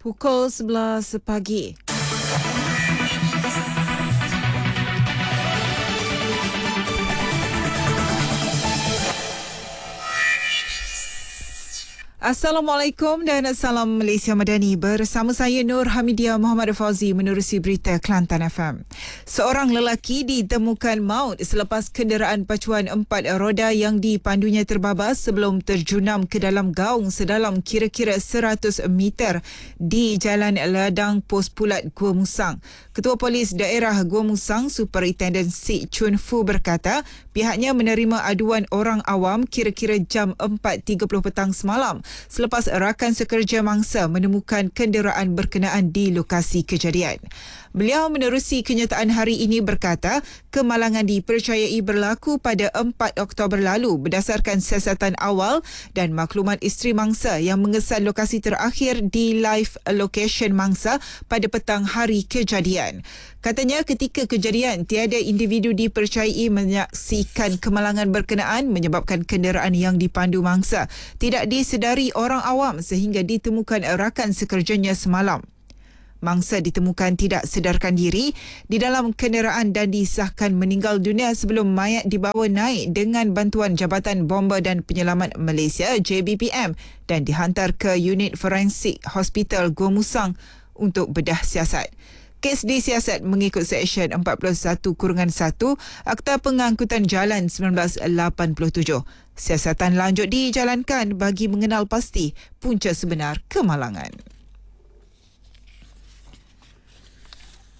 Pukul 11 pagi. Assalamualaikum dan salam Malaysia Madani. Bersama saya Nur Hamidia Muhammad Fauzi menerusi berita Kelantan FM. Seorang lelaki ditemukan maut selepas kenderaan pacuan 4 roda yang dipandunya terbabas sebelum terjunam ke dalam gaung sedalam kira-kira 100 meter di Jalan Ladang Pos Pulat Gua Musang. Ketua Polis Daerah Gua Musang, Superintendent Sik Chun Fu berkata pihaknya menerima aduan orang awam kira-kira jam 4.30 petang semalam selepas rakan sekerja mangsa menemukan kenderaan berkenaan di lokasi kejadian. Beliau menerusi kenyataan hari ini berkata kemalangan dipercayai berlaku pada 4 Oktober lalu berdasarkan siasatan awal dan maklumat isteri mangsa yang mengesan lokasi terakhir di live location mangsa pada petang hari kejadian. Katanya ketika kejadian tiada individu dipercayai menyaksikan kemalangan berkenaan menyebabkan kenderaan yang dipandu mangsa tidak disedari orang awam sehingga ditemukan rakan sekerjanya semalam. Mangsa ditemukan tidak sedarkan diri di dalam kenderaan dan disahkan meninggal dunia sebelum mayat dibawa naik dengan bantuan Jabatan Bomba dan Penyelamat Malaysia JBPM dan dihantar ke unit forensik Hospital Gua Musang untuk bedah siasat. Kes disiasat mengikut Seksyen 41-1 Akta Pengangkutan Jalan 1987. Siasatan lanjut dijalankan bagi mengenal pasti punca sebenar kemalangan.